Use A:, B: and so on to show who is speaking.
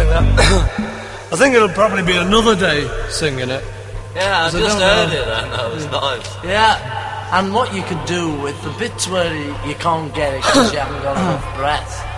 A: think I think it'll probably be another day singing it.
B: Yeah, I just heard it then. That was nice.
C: Yeah, and what you could do with the bits where you can't get it because you haven't got enough breath,